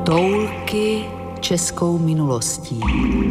Toulky českou minulostí.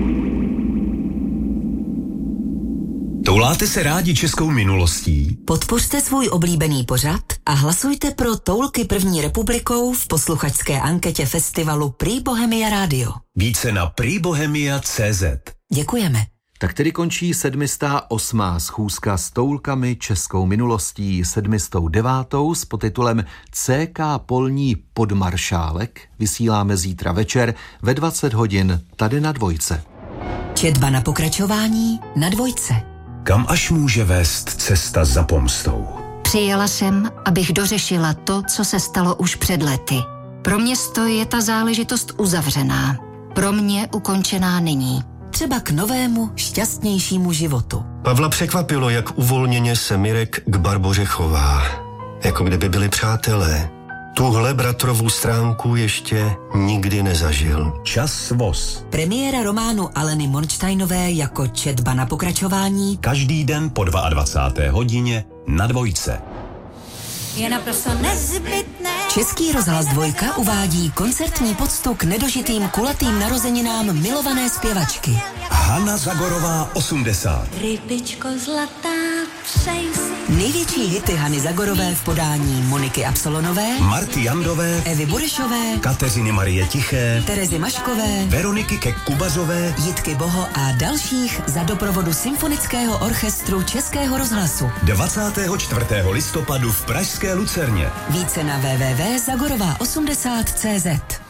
Touláte se rádi českou minulostí? Podpořte svůj oblíbený pořad a hlasujte pro Toulky první republikou v posluchačské anketě festivalu Prý Bohemia Radio. Více na prýbohemia.cz. Děkujeme. Tak tedy končí 708. schůzka s toulkami českou minulostí, 709. s podtitulem CK Polní podmaršálek. Vysíláme zítra večer ve 20 hodin tady na Dvojce. Četba na pokračování na Dvojce. Kam až může vést cesta za pomstou? Přijela jsem, abych dořešila to, co se stalo už před lety. Pro město je ta záležitost uzavřená. Pro mě ukončená není. Třeba k novému, šťastnějšímu životu. Pavla překvapilo, jak uvolněně se Mirek k Barboře chová. Jako kdyby byli přátelé. Tuhle bratrovou stránku ještě nikdy nezažil. Čas voz. Premiéra románu Aleny Monštejnové jako Četba na pokračování. Každý den po 22. hodině na Dvojce. Je naprosto nezbytné. Český rozhlas Dvojka uvádí koncertní poctu k nedožitým kulatým narozeninám milované zpěvačky. Hana Zagorová 80. Rybičko zlatá, přej si. Největší hity Hany Zagorové v podání Moniky Absolonové, Marty Jandové, Evy Burešové, Kateřiny Marie Tiché, Terezy Maškové, Veroniky Kek-Kubařové, Jitky Boho a dalších za doprovodu Symfonického orchestru Českého rozhlasu. 24. listopadu v pražské Lucerně. Více na www.zagorová80.cz.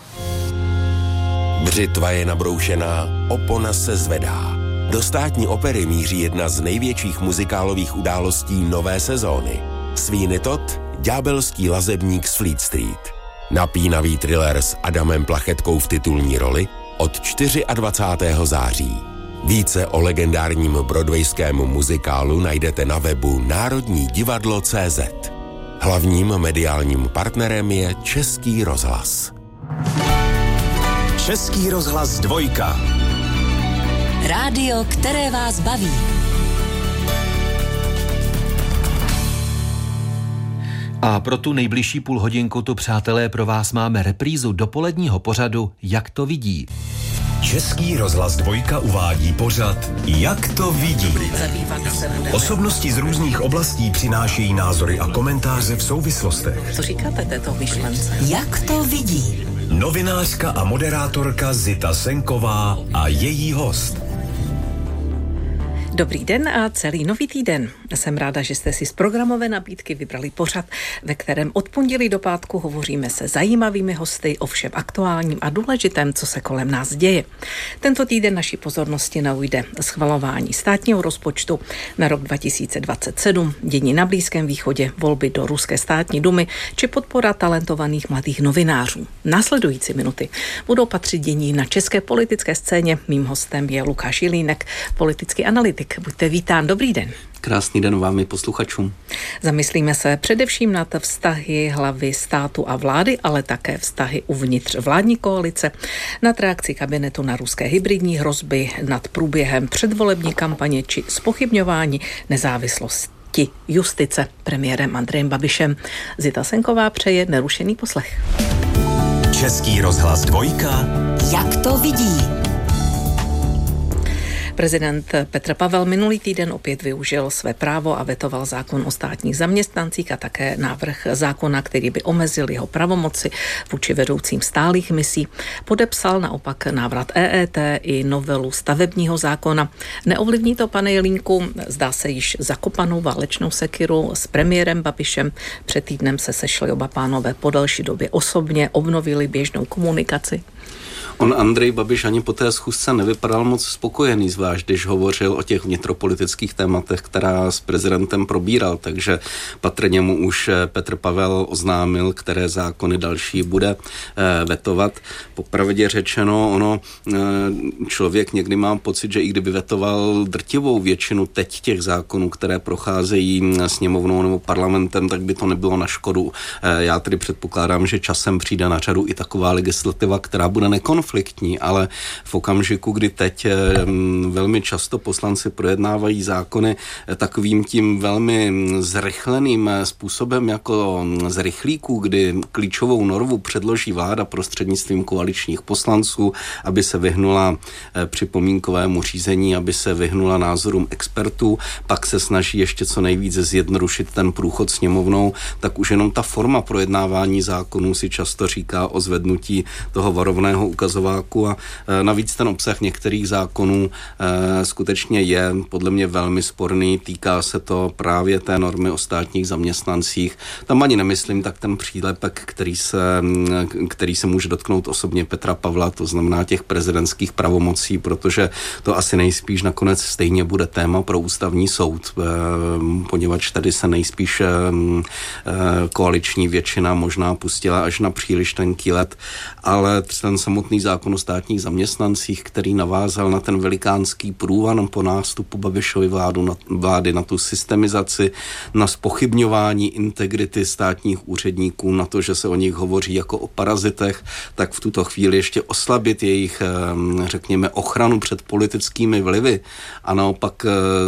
Břitva je nabroušená, opona se zvedá. Do Státní opery míří jedna z největších muzikálových událostí nové sezóny. Sweeney Todd, ďábelský lazebník z Fleet Street. Napínavý thriller s Adamem Plachetkou v titulní roli od 24. září. Více o legendárním broadwayském muzikálu najdete na webu národnidivadlo.cz. Hlavním mediálním partnerem je Český rozhlas. Český rozhlas Dvojka. Rádio, které vás baví. A pro tu nejbližší půlhodinku tu, přátelé, pro vás máme reprízu dopoledního pořadu Jak to vidí. Český rozhlas Dvojka uvádí pořad Jak to vidí. Osobnosti z různých oblastí přinášejí názory a komentáře v souvislostech. Co říkáte této myšlence? Jak to vidí? Novinářka a moderátorka Zita Senková a její host. Dobrý den a celý nový týden. Jsem ráda, že jste si z programové nabídky vybrali pořad, ve kterém od pondělí do pátku hovoříme se zajímavými hosty o všem aktuálním a důležitém, co se kolem nás děje. Tento týden naší pozornosti naujde schvalování státního rozpočtu na rok 2027, dění na Blízkém východě, volby do Ruské státní dumy či podpora talentovaných mladých novinářů. Následující minuty budou patřit dění na české politické scéně. Mým hostem je Lukáš Jelínek, politický analytik. Buďte vítán, dobrý den. Krásný den vám i posluchačům. Zamyslíme se především nad vztahy hlavy státu a vlády, ale také vztahy uvnitř vládní koalice, nad reakcí kabinetu na ruské hybridní hrozby, nad průběhem předvolební kampaně či zpochybňování nezávislosti justice premiérem Andrejem Babišem. Zita Senková přeje nerušený poslech. Český rozhlas Dvojka. Jak to vidí? Prezident Petr Pavel minulý týden opět využil své právo a vetoval zákon o státních zaměstnancích a také návrh zákona, který by omezil jeho pravomoci vůči vedoucím stálých misí. Podepsal naopak návrat EET i novelu stavebního zákona. Neovlivní to, pane Jelínku, zdá se již zakopanou válečnou sekiru s premiérem Babišem. Před týdnem se sešli oba pánové po delší době osobně, obnovili běžnou komunikaci. On, Andrej Babiš, ani po té schůzce nevypadal moc spokojený, zvlášť když hovořil o těch vnitropolitických tématech, která s prezidentem probíral, takže patrně mu už Petr Pavel oznámil, které zákony další bude vetovat. Popravdě řečeno, člověk někdy má pocit, že i kdyby vetoval drtivou většinu teď těch zákonů, které procházejí sněmovnou nebo parlamentem, tak by to nebylo na škodu. Já tedy předpokládám, že časem přijde na řadu i taková legislativa, která bude nekonfliktní konfliktní, ale v okamžiku, kdy teď velmi často poslanci projednávají zákony takovým tím velmi zrychleným způsobem jako z rychlíků, kdy klíčovou normu předloží vláda prostřednictvím koaličních poslanců, aby se vyhnula připomínkovému řízení, aby se vyhnula názorům expertů, pak se snaží ještě co nejvíce zjednodušit ten průchod sněmovnou, tak už jenom ta forma projednávání zákonů si často říká o zvednutí toho varovného ukazováku a navíc ten obsah některých zákonů skutečně je podle mě velmi sporný, týká se to právě té normy o státních zaměstnancích. Tam ani nemyslím tak ten přílepek, který se může dotknout osobně Petra Pavla, to znamená těch prezidentských pravomocí, protože to asi nejspíš nakonec stejně bude téma pro ústavní soud, poněvadž tady se nejspíš koaliční většina možná pustila až na příliš tenký led, ale ten samotný zákon o státních zaměstnancích, který navázal na ten velikánský průvan po nástupu Babišovy vlády, na tu systemizaci, na zpochybňování integrity státních úředníků, na to, že se o nich hovoří jako o parazitech, tak v tuto chvíli ještě oslabit jejich, řekněme, ochranu před politickými vlivy a naopak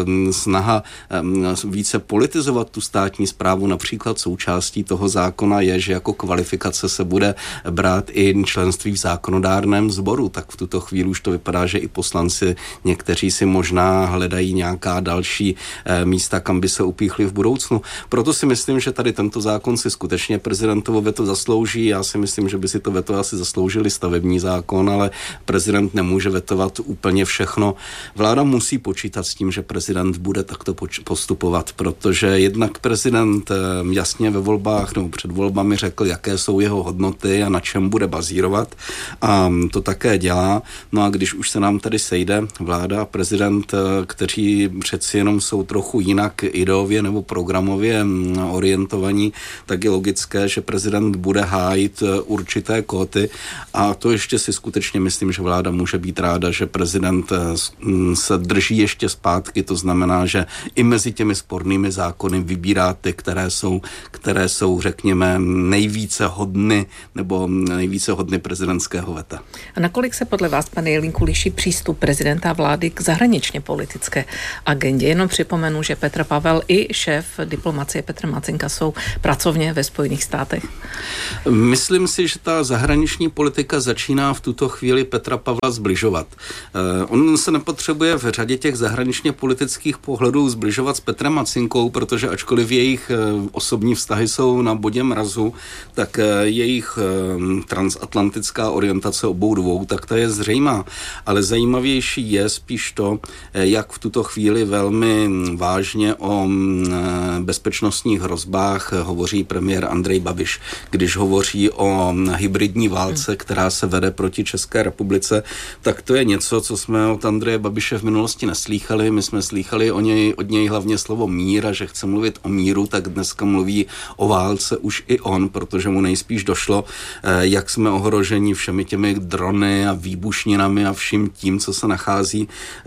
snaha více politizovat tu státní správu. Například součástí toho zákona je, že jako kvalifikace se bude brát i členství v zákonodárném sboru, tak v tuto chvíli už to vypadá, že i poslanci někteří si možná hledají nějaká další místa, kam by se upíchli v budoucnu. Proto si myslím, že tady tento zákon si skutečně prezidentovo veto zaslouží. Já si myslím, že by si to veto asi zasloužili stavební zákon, ale prezident nemůže vetovat úplně všechno. Vláda musí počítat s tím, že prezident bude takto postupovat, protože jednak prezident jasně ve volbách nebo před volbami řekl, jaké jsou jeho hodnoty a na čem bude bazírovat a to také dělá. No a když už se nám tady sejde vláda a prezident, kteří přeci jenom jsou trochu jinak ideově nebo programově orientovaní, tak je logické, že prezident bude hájit určité kóty a to ještě si skutečně myslím, že vláda může být ráda, že prezident se drží ještě zpátky, to znamená, že i mezi těmi spornými zákony vybírá ty, které jsou, řekněme, nejvíce hodny nebo nejvíce hodny prezidentského veta. A nakolik se podle vás, pane Jelínku, liší přístup prezidenta vlády k zahraničně politické agendě? Jenom připomenu, že Petr Pavel i šéf diplomacie Petr Macinka jsou pracovně ve Spojených státech. Myslím si, že ta zahraniční politika začíná v tuto chvíli Petra Pavla zbližovat. On se nepotřebuje v řadě těch zahraničně politických pohledů zbližovat s Petrem Macinkou, protože ačkoliv jejich osobní vztahy jsou na bodě mrazu, tak jejich transatlantická orientace obou dvou, tak ta je zřejmá. Ale zajímavější je spíš to, jak v tuto chvíli velmi vážně o bezpečnostních hrozbách hovoří premiér Andrej Babiš. Když hovoří o hybridní válce, která se vede proti České republice, tak to je něco, co jsme od Andreje Babiše v minulosti neslýchali. My jsme slýchali od něj hlavně slovo mír a že chce mluvit o míru, tak dneska mluví o válce už i on, protože mu nejspíš došlo, jak jsme ohroženi všemi těmi drony a výbušninami a vším tím, co se nachází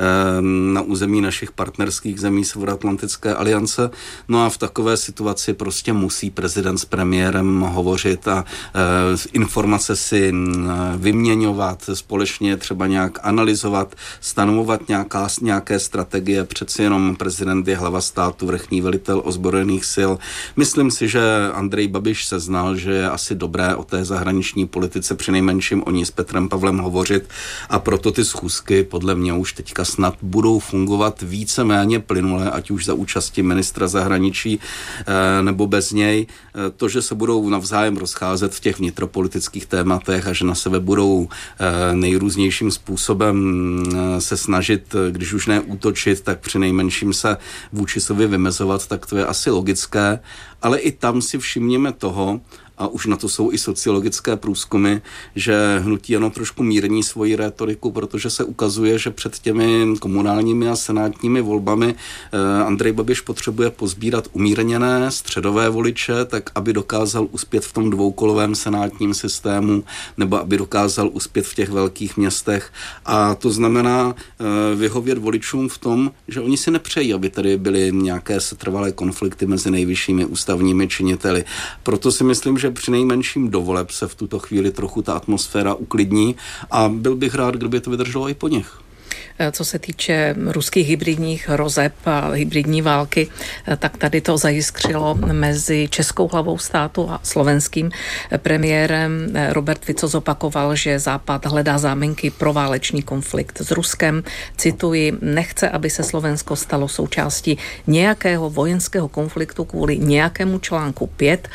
na území našich partnerských zemí Severoatlantické aliance. No a v takové situaci prostě musí prezident s premiérem hovořit a informace si vyměňovat, společně třeba nějak analyzovat, stanovovat nějaké strategie. Přeci jenom prezident je hlava státu, vrchní velitel ozbrojených sil. Myslím si, že Andrej Babiš se znal, že je asi dobré o té zahraniční politice přinejmenším o ní s Petrem Pavlem hovořit a proto ty schůzky podle mě už teďka snad budou fungovat víceméně plynule, ať už za účasti ministra zahraničí nebo bez něj. To, že se budou navzájem rozcházet v těch vnitropolitických tématech a že na sebe budou nejrůznějším způsobem se snažit, když už ne útočit, tak přinejmenším se vůči sobě vymezovat, tak to je asi logické, ale i tam si všimněme toho, a už na to jsou i sociologické průzkumy, že hnutí ANO trošku mírní svoji rétoriku, protože se ukazuje, že před těmi komunálními a senátními volbami Andrej Babiš potřebuje pozbírat umírněné středové voliče, tak aby dokázal uspět v tom dvoukolovém senátním systému, nebo aby dokázal uspět v těch velkých městech. A to znamená vyhovět voličům v tom, že oni si nepřejí, aby tady byly nějaké setrvalé konflikty mezi nejvyššími ústavními činiteli. Proto si myslím, že přinejmenším do voleb se v tuto chvíli trochu ta atmosféra uklidní a byl bych rád, kdyby to vydrželo i po nich. Co se týče ruských hybridních hrozeb a hybridní války, tak tady to zajiskřilo mezi českou hlavou státu a slovenským premiérem. Robert Fico zopakoval, že Západ hledá záminky pro válečný konflikt s Ruskem. Cituji, nechce, aby se Slovensko stalo součástí nějakého vojenského konfliktu kvůli nějakému článku 5.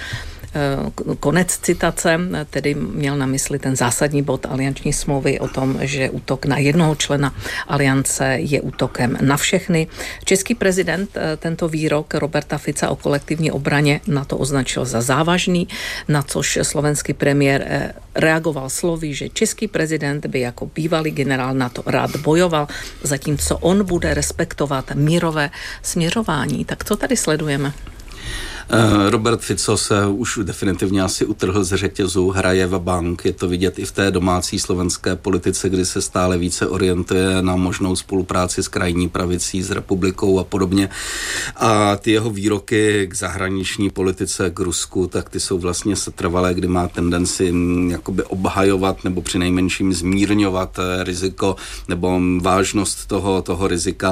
Konec citace, tedy měl na mysli ten zásadní bod alianční smlouvy o tom, že útok na jednoho člena aliance je útokem na všechny. Český prezident tento výrok Roberta Fica o kolektivní obraně na to označil za závažný, na což slovenský premiér reagoval slovy, že český prezident by jako bývalý generál NATO rád bojoval, zatímco on bude respektovat mírové směřování. Tak co tady sledujeme? Robert Fico se už definitivně asi utrhl z řetězu, hraje vabank, je to vidět i v té domácí slovenské politice, kdy se stále více orientuje na možnou spolupráci s krajní pravicí, s republikou a podobně. A ty jeho výroky k zahraniční politice, k Rusku, tak ty jsou vlastně setrvalé, kdy má tendenci jakoby obhajovat nebo přinejmenším zmírňovat riziko nebo vážnost toho rizika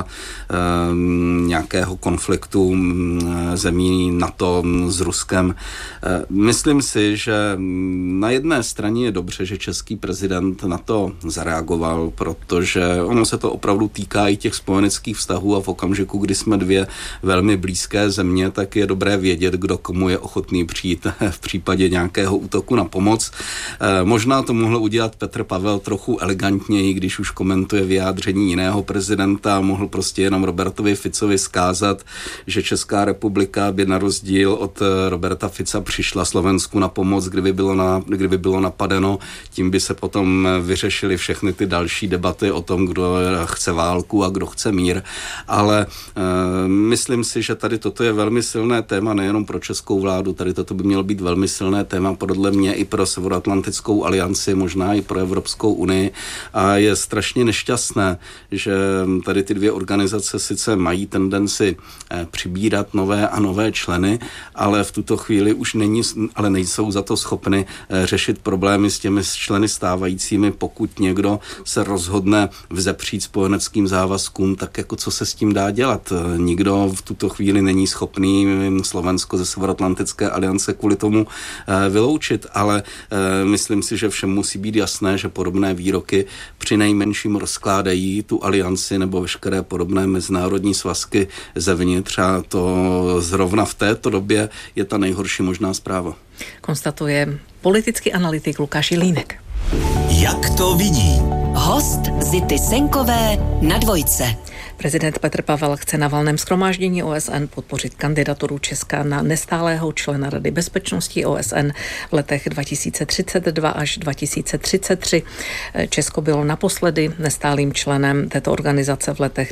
nějakého konfliktu zemí NATO s Ruskem. Myslím si, že na jedné straně je dobře, že český prezident na to zareagoval, protože ono se to opravdu týká i těch spojeneckých vztahů a v okamžiku, kdy jsme dvě velmi blízké země, tak je dobré vědět, kdo komu je ochotný přijít v případě nějakého útoku na pomoc. Možná to mohl udělat Petr Pavel trochu elegantněji, když už komentuje vyjádření jiného prezidenta, mohl prostě jenom Robertovi Ficovi vzkázat, že Česká republika by na rozdíl od Roberta Fica přišla Slovensku na pomoc, kdyby bylo napadeno, tím by se potom vyřešily všechny ty další debaty o tom, kdo chce válku a kdo chce mír, ale myslím si, že tady toto je velmi silné téma nejenom pro českou vládu, tady toto by mělo být velmi silné téma podle mě i pro Severoatlantickou alianci, možná i pro Evropskou unii a je strašně nešťastné, že tady ty dvě organizace sice mají tendenci přibírat nové a nové členy, ale v tuto chvíli už nejsou za to schopny řešit problémy s těmi členy stávajícími, pokud někdo se rozhodne vzepřít spojeneckým závazkům, tak jako co se s tím dá dělat. Nikdo v tuto chvíli není schopný Slovensko ze Severoatlantické aliance kvůli tomu vyloučit, ale myslím si, že všem musí být jasné, že podobné výroky přinejmenším rozkládají tu alianci nebo veškeré podobné mezinárodní svazky zevnitř a to zrovna v této době je ta nejhorší možná zpráva. Konstatuje politický analytik Lukáš Jelínek. Jak to vidí? Host Zity Senkové na Dvojce. Prezident Petr Pavel chce na valném shromáždění OSN podpořit kandidaturu Česka na nestálého člena Rady bezpečnosti OSN v letech 2032 až 2033. Česko bylo naposledy nestálým členem této organizace v letech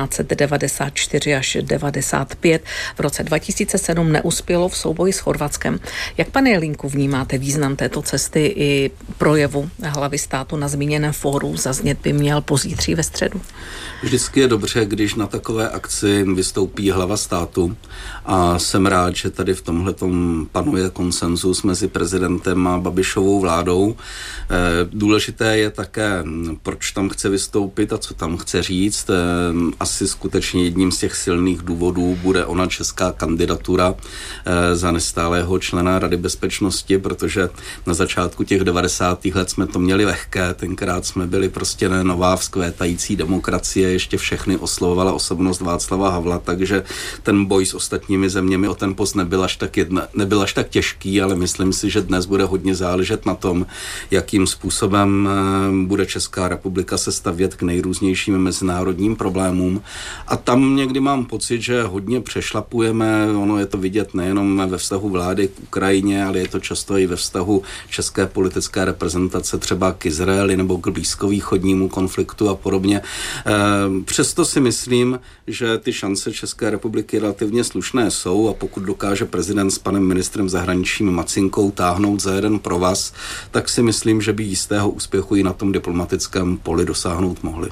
1994 až 1995. V roce 2007 neuspělo v souboji s Chorvatskem. Jak, pane Jelínku, vnímáte význam této cesty i projevu hlavy státu na zmíněném fóru? Zaznět by měl pozítří ve středu. Vždycky je dobře, když na takové akci vystoupí hlava státu a jsem rád, že tady v tomhletom panuje konsenzus mezi prezidentem a Babišovou vládou. Důležité je také, proč tam chce vystoupit a co tam chce říct. Asi skutečně jedním z těch silných důvodů bude ona česká kandidatura za nestálého člena Rady bezpečnosti, protože na začátku těch 90. let jsme to měli lehké, tenkrát jsme byli prostě nová vzkvétající demokracie, ještě všechny oslovovala osobnost Václava Havla, takže ten boj s ostatními zeměmi o ten post nebyl až tak těžký, ale myslím si, že dnes bude hodně záležet na tom, jakým způsobem bude Česká republika se stavět k nejrůznějším mezinárodním problémům. A tam někdy mám pocit, že hodně přešlapujeme, ono je to vidět nejenom ve vztahu vlády k Ukrajině, ale je to často i ve vztahu české politické reprezentace třeba k Izraeli nebo k blízkovýchodnímu konfliktu a podobně. Přesto si myslím, že ty šance České republiky relativně slušné jsou a pokud dokáže prezident s panem ministrem zahraničím Macinkou táhnout za jeden provaz, tak si myslím, že by jistého úspěchu i na tom diplomatickém poli dosáhnout mohli.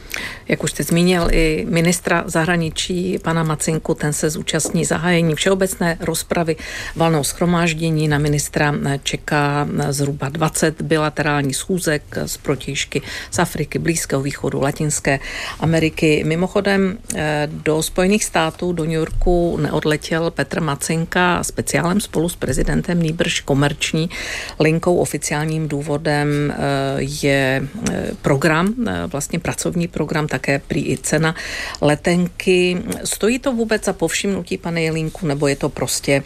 Jak už jste zmínil, i ministra zahraničí pana Macinku, ten se zúčastní zahájení všeobecné rozpravy valného shromáždění. Na ministra čeká zhruba 20 bilaterálních schůzek z protějšky z Afriky, Blízkého východu, Latinské Ameriky. Mimochodem do Spojených států, do New Yorku neodletěl Petr Macinka speciálem spolu s prezidentem, nýbrž komerční linkou. Oficiálním důvodem je program, vlastně pracovní program, také prý i cena letenky. Stojí to vůbec za povšimnutí, pane Jelínku, nebo je to prostě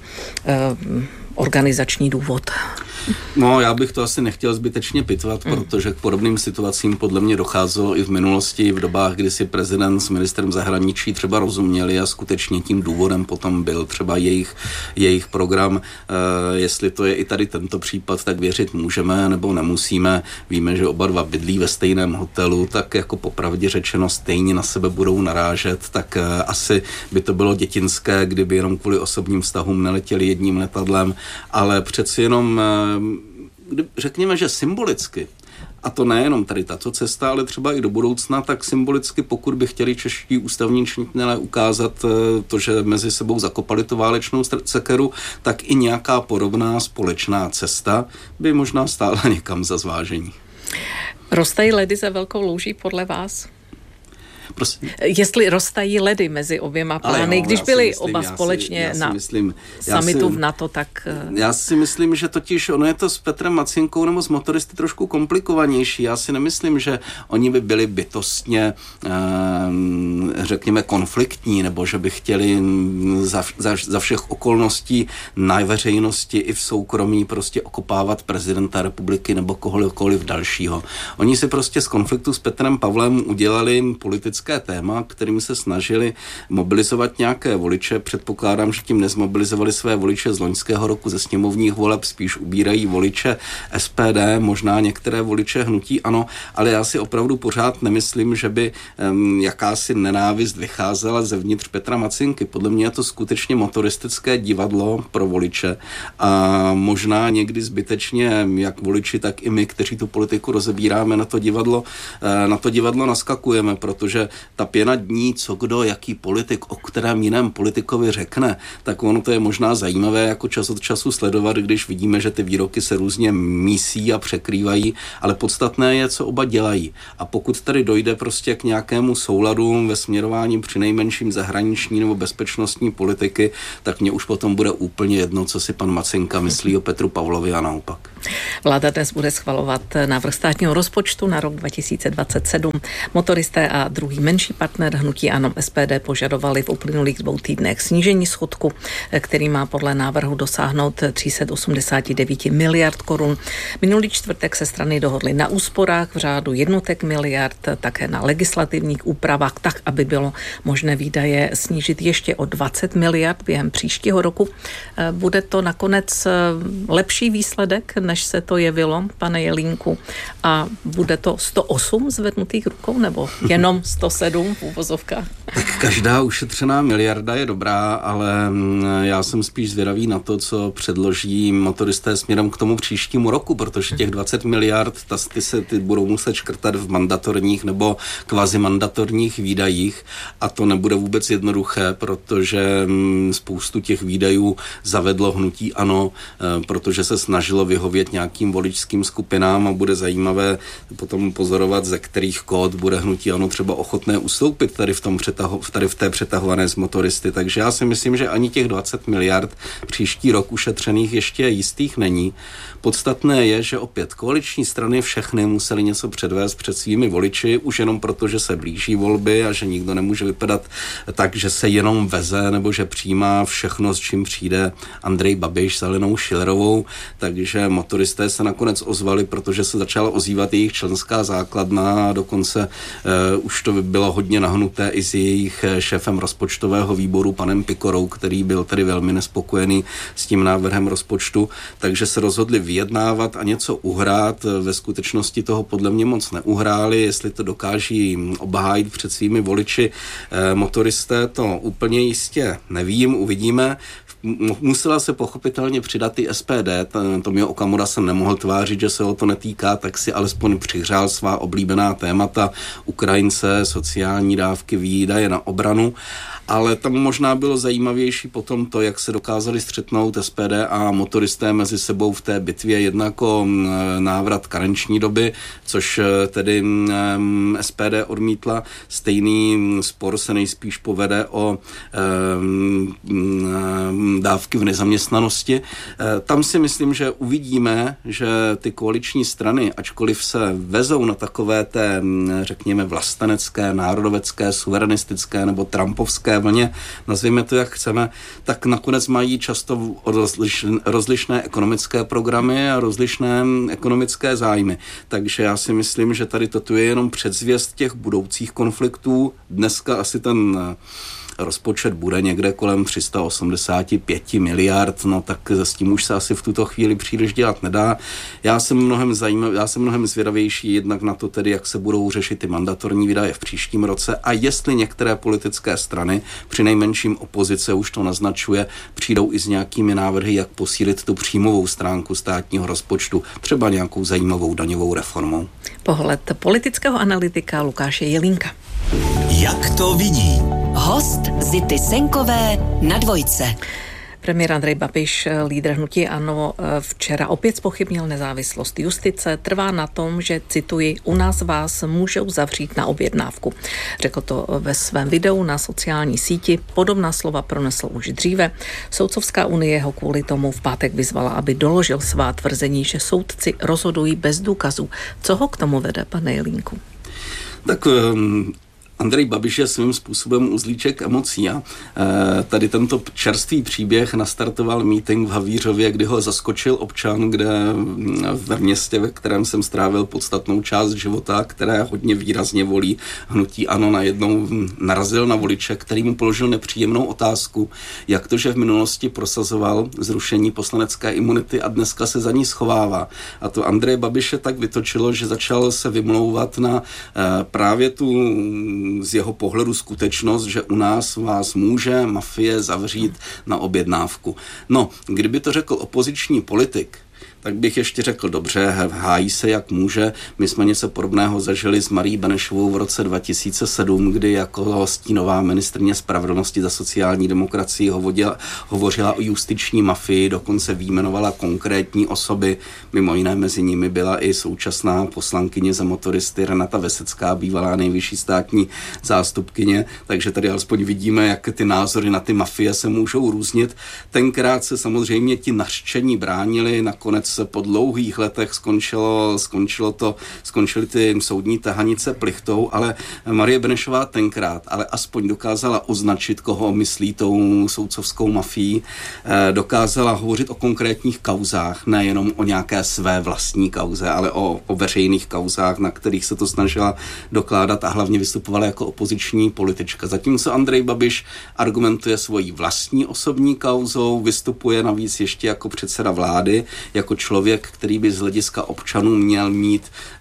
organizační důvod? No, já bych to asi nechtěl zbytečně pitvat, protože k podobným situacím podle mě docházelo i v minulosti, v dobách, kdy si prezident s ministrem zahraničí třeba rozuměli a skutečně tím důvodem potom byl třeba jejich program. Jestli to je i tady tento případ, tak věřit můžeme nebo nemusíme. Víme, že oba dva bydlí ve stejném hotelu, tak jako popravdě řečeno stejně na sebe budou narážet, tak asi by to bylo dětinské, kdyby jenom kvůli osobním vztahům neletěli jedním letadlem, ale přeci jenom řekněme, že symbolicky, a to nejenom tady tato cesta, ale třeba i do budoucna, tak symbolicky, pokud by chtěli čeští ústavní činitelé ukázat to, že mezi sebou zakopali tu válečnou sekeru, tak i nějaká podobná společná cesta by možná stála někam za zvážení. Roztají ledy za velkou louží podle vás? Prosím. Jestli roztají ledy mezi oběma plány, když byli oba společně na summitu v NATO, tak... Já si myslím, že totiž ono je to s Petrem Macinkou nebo s motoristy trošku komplikovanější. Já si nemyslím, že oni by byli bytostně, řekněme, konfliktní, nebo že by chtěli za všech okolností na veřejnosti i v soukromí prostě okopávat prezidenta republiky nebo kohokoliv dalšího. Oni si prostě z konfliktu s Petrem Pavlem udělali politické téma, kterým se snažili mobilizovat nějaké voliče. Předpokládám, že tím nezmobilizovali své voliče z loňského roku ze sněmovních voleb, spíš ubírají voliče SPD, možná některé voliče hnutí ANO, ale já si opravdu pořád nemyslím, že by jakási nenávist vycházela zevnitř Petra Macinky. Podle mě je to skutečně motoristické divadlo pro voliče a možná někdy zbytečně jak voliči, tak i my, kteří tu politiku rozebíráme, na to divadlo naskakujeme, protože ta pěna dní, co kdo, jaký politik, o kterém jiném politikovi řekne, tak ono to je možná zajímavé jako čas od času sledovat, když vidíme, že ty výroky se různě mísí a překrývají, ale podstatné je, co oba dělají. A pokud tady dojde prostě k nějakému souladu ve směrování přinejmenším zahraniční nebo bezpečnostní politiky, tak mně už potom bude úplně jedno, co si pan Macinka myslí o Petru Pavlovi a naopak. Vláda dnes bude schvalovat návrh státního rozpočtu na rok 2027. Motoristé a druhý menší partner hnutí ANO SPD požadovali v uplynulých 2 týdnech snížení schodku, který má podle návrhu dosáhnout 389 miliard korun. Minulý čtvrtek se strany dohodly na úsporách v řádu jednotek miliard, také na legislativních úpravách, tak, aby bylo možné výdaje snížit ještě o 20 miliard během příštího roku. Bude to nakonec lepší výsledek, než se to jevilo, pane Jelínku, a bude to 108 zvednutých rukou, nebo jenom 107 v uvozovkách? Tak každá ušetřená miliarda je dobrá, ale já jsem spíš zvědavý na to, co předloží motoristé směrem k tomu příštímu roku, protože těch 20 miliard, ty budou muset škrtat v mandatorních nebo kvazimandatorních výdajích a to nebude vůbec jednoduché, protože spoustu těch výdajů zavedlo hnutí ANO, protože se snažilo vyhovět nějakým voličským skupinám a bude zajímavé potom pozorovat, ze kterých kód bude hnutí ANO třeba ochotné ustoupit tady v té přetahované z motoristy. Takže já si myslím, že ani těch 20 miliard příští rok ušetřených ještě jistých není. Podstatné je, že opět koaliční strany všechny museli něco předvést před svými voliči, už jenom proto, že se blíží volby a že nikdo nemůže vypadat tak, že se jenom veze nebo že přijímá všechno, s čím přijde Andrej Babiš s Alenou Schillerovou. Takže motoristé se nakonec ozvali, protože se začala ozývat jejich členská základna a dokonce už to bylo hodně nahnuté i s jejich šéfem rozpočtového výboru panem Pikorou, který byl tedy velmi nespokojený s tím návrhem rozpočtu, takže se rozhodli vyjednávat a něco uhrát. Ve skutečnosti toho podle mě moc neuhráli, jestli to dokáží obhájit před svými voliči motoristé, to úplně jistě nevím, uvidíme. Musela se pochopitelně přidat i SPD, Tomio Okamura se nemohl tvářit, že se o to netýká, tak si alespoň přihřál svá oblíbená témata Ukrajince, sociální dávky, výdaje na obranu, ale tam možná bylo zajímavější potom to, jak se dokázali střetnout SPD a motoristé mezi sebou v té bitvě, jednak o návrat karenční doby, což tedy SPD odmítla. Stejný spor se nejspíš povede o dávky v nezaměstnanosti. Tam si myslím, že uvidíme, že ty koaliční strany, ačkoliv se vezou na takové té, řekněme, vlastenecké, národovecké, suverenistické nebo trumpovské vlně, nazvěme to jak chceme, tak nakonec mají často rozlišné ekonomické programy a rozlišné ekonomické zájmy. Takže já si myslím, že tady toto je jenom předzvěst těch budoucích konfliktů. Dneska asi ten rozpočet bude někde kolem 385 miliard, no tak s tím už se asi v tuto chvíli příliš dělat nedá. Já jsem mnohem zvědavější jednak na to tedy, jak se budou řešit ty mandatorní výdaje v příštím roce a jestli některé politické strany, při nejmenším opozice už to naznačuje, přijdou i s nějakými návrhy, jak posílit tu příjmovou stránku státního rozpočtu, třeba nějakou zajímavou daňovou reformou. Pohled politického analytika Lukáše Jelínka. Jak to vidí? Host Zity Senkové na Dvojce. Premiér Andrej Babiš, lídr hnutí ANO, včera opět zpochybnil nezávislost justice. Trvá na tom, že, cituji, u nás vás můžou zavřít na objednávku. Řekl to ve svém videu na sociální síti. Podobná slova pronesl už dříve. Soudcovská unie ho kvůli tomu v pátek vyzvala, aby doložil svá tvrzení, že soudci rozhodují bez důkazů. Co ho k tomu vede, pane Jelínku? Tak Andrej Babiš je svým způsobem uzlíček emocí a tady tento čerstvý příběh nastartoval mítink v Havířově, kdy ho zaskočil občan, kde ve městě, ve kterém jsem strávil podstatnou část života, které hodně výrazně volí hnutí ANO, najednou narazil na voliče, který mu položil nepříjemnou otázku, jak to, že v minulosti prosazoval zrušení poslanecké imunity a dneska se za ní schovává. A to Andreje Babiše tak vytočilo, že začal se vymlouvat na právě tu z jeho pohledu skutečnost, že u nás vás může mafie zavřít na objednávku. No, kdyby to řekl opoziční politik, tak bych ještě řekl, dobře, hájí se jak může. My jsme něco podobného zažili s Marií Benešovou v roce 2007, kdy jako stínová ministryně spravedlnosti za sociální demokracii hovořila o justiční mafii, dokonce vyjmenovala konkrétní osoby. Mimo jiné mezi nimi byla i současná poslankyně za motoristy Renata Vesecká, bývalá nejvyšší státní zástupkyně. Takže tady alespoň vidíme, jak ty názory na ty mafie se můžou různit. Tenkrát se samozřejmě ti nařčení bránili, nakonec po dlouhých letech skončily ty soudní tahanice plichtou, ale Marie Benešová tenkrát ale aspoň dokázala označit, koho myslí tou soudcovskou mafií, dokázala hovořit o konkrétních kauzách, nejenom o nějaké své vlastní kauze, ale o veřejných kauzách, na kterých se to snažila dokládat a hlavně vystupovala jako opoziční politička. Zatímco Andrej Babiš argumentuje svojí vlastní osobní kauzou, vystupuje navíc ještě jako předseda vlády, jako člověk, který by z hlediska občanů měl mít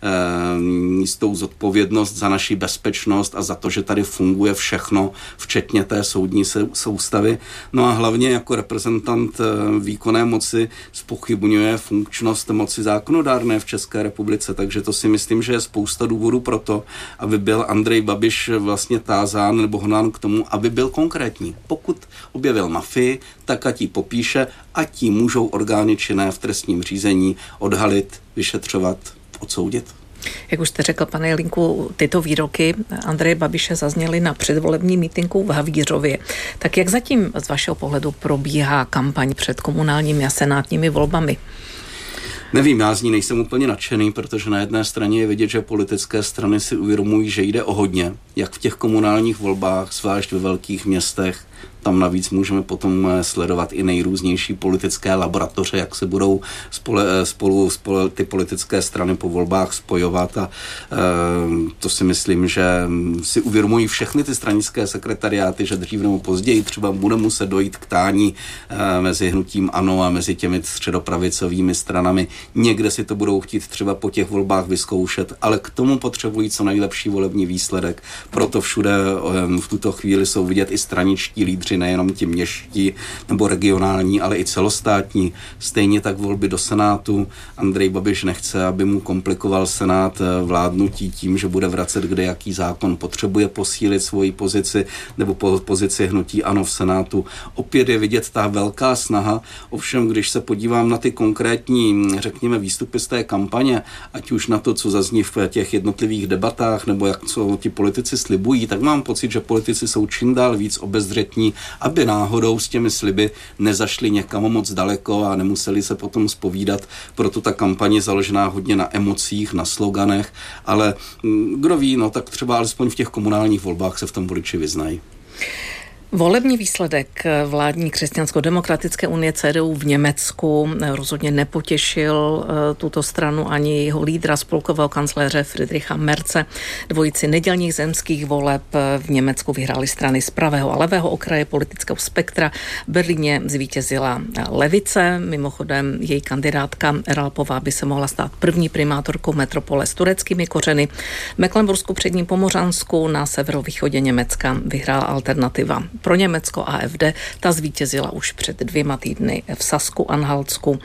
jistou zodpovědnost za naši bezpečnost a za to, že tady funguje všechno, včetně té soudní soustavy. No a hlavně jako reprezentant výkonné moci zpochybňuje funkčnost moci zákonodárné v České republice, takže to si myslím, že je spousta důvodů pro to, aby byl Andrej Babiš vlastně tázán nebo honán k tomu, aby byl konkrétní. Pokud objevil mafii, tak ať ji popíše, ať ji můžou orgány činné v trestním řízení odhalit, vyšetřovat, odsoudit. Jak už jste řekl, pane Jelínku, tyto výroky Andreje Babiše zazněly na předvolební mítinku v Havířově. Tak jak zatím z vašeho pohledu probíhá kampaň před komunálními a senátními volbami? Nevím, já z ní nejsem úplně nadšený, protože na jedné straně je vidět, že politické strany si uvědomují, že jde o hodně, jak v těch komunálních volbách, zvlášť ve velkých městech. Tam navíc můžeme potom sledovat i nejrůznější politické laboratoře, jak se budou spolu ty politické strany po volbách spojovat a to si myslím, že si uvědomují všechny ty stranické sekretariáty, že dřív nebo později třeba bude muset dojít k tání mezi hnutím ANO a mezi těmi středopravicovými stranami. Někde si to budou chtít třeba po těch volbách vyzkoušet, ale k tomu potřebují co nejlepší volební výsledek proto všude v tuto chvíli jsou vidět i straničtí lídři, nejenom ti městští nebo regionální, ale i celostátní. Stejně tak volby do Senátu. Andrej Babiš nechce, aby mu komplikoval Senát vládnutí tím, že bude vracet kde jaký zákon. Potřebuje posílit svoji pozici nebo pozici hnutí ANO v Senátu. Opět je vidět ta velká snaha, ovšem když se podívám na ty konkrétní, řekněme, výstupy z té kampaně, ať už na to, co zazní v těch jednotlivých debatách, nebo jak co ti politici slibují, tak mám pocit, že politici jsou čím dál víc obezřetní, aby náhodou s těmi sliby nezašli někam moc daleko a nemuseli se potom zpovídat. Proto ta kampaně je založená hodně na emocích, na sloganech, ale kdo ví, no tak třeba alespoň v těch komunálních volbách se v tom voliči vyznají. Volební výsledek vládní křesťansko-demokratické unie CDU v Německu rozhodně nepotěšil tuto stranu ani jeho lídra, spolkového kancléře Friedricha Merze. Dvojici nedělních zemských voleb v Německu vyhrály strany z pravého a levého okraje politického spektra. V Berlíně zvítězila levice, mimochodem její kandidátka Ralpová by se mohla stát první primátorkou metropole s tureckými kořeny. V Mecklenbursku, předním Pomořansku, na severovýchodě Německa vyhrála alternativa pro Německo AfD, ta zvítězila už před 2 týdny v Sasku-Anhaltsku.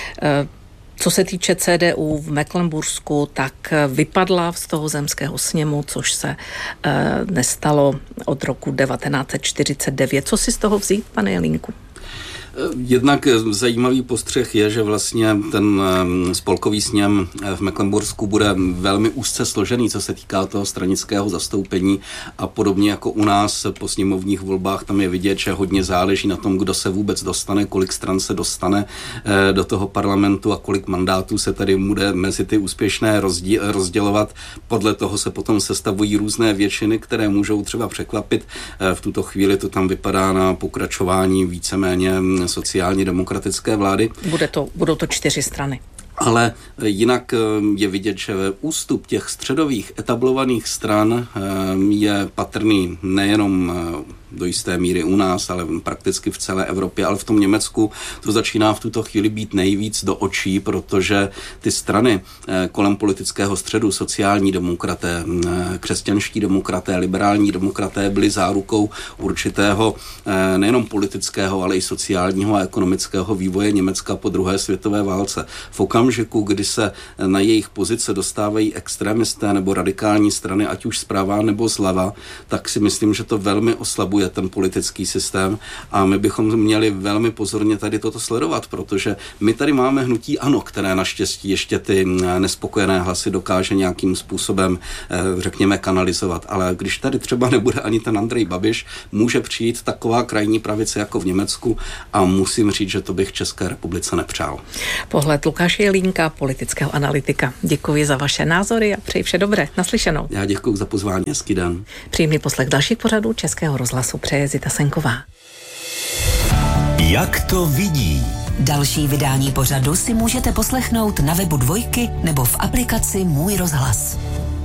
Co se týče CDU v Mecklenbursku, tak vypadla z toho zemského sněmu, což se nestalo od roku 1949. Co si z toho vzít, pane Jelínku? Jednak zajímavý postřeh je, že vlastně ten spolkový sněm v Mecklenbursku bude velmi úzce složený, co se týká toho stranického zastoupení a podobně jako u nás po sněmovních volbách, tam je vidět, že hodně záleží na tom, kdo se vůbec dostane, kolik stran se dostane do toho parlamentu a kolik mandátů se tady bude mezi ty úspěšné rozdělovat. Podle toho se potom sestavují různé většiny, které můžou třeba překvapit. V tuto chvíli to tam vypadá na pokračování víceméně sociálně demokratické vlády. Budou to 4 strany. Ale jinak je vidět, že ústup těch středových etablovaných stran je patrný nejenom do jisté míry u nás, ale prakticky v celé Evropě, ale v tom Německu to začíná v tuto chvíli být nejvíc do očí, protože ty strany kolem politického středu, sociální demokraté, křesťanští demokraté, liberální demokraté byly zárukou určitého nejenom politického, ale i sociálního a ekonomického vývoje Německa po druhé světové válce. V okamžiku, kdy se na jejich pozice dostávají extremisté nebo radikální strany, ať už zprava nebo zleva, tak si myslím, že to velmi oslabuje ten politický systém a my bychom měli velmi pozorně tady toto sledovat, protože my tady máme hnutí ANO, které naštěstí ještě ty nespokojené hlasy dokáže nějakým způsobem, řekněme, kanalizovat. Ale když tady třeba nebude ani ten Andrej Babiš, může přijít taková krajní pravice jako v Německu a musím říct, že to bych České republice nepřál. Pohled Lukáše Jelínka, politického analytika. Děkuji za vaše názory a přeji vše dobré. Naslyšenou. Já děkuji za pozvání. Hezký den. Příjemný poslech dalších pořadů Českého rozhlasu přeje Zita Senková. Jak to vidí? Další vydání pořadu si můžete poslechnout na webu Dvojky nebo v aplikaci Můj rozhlas.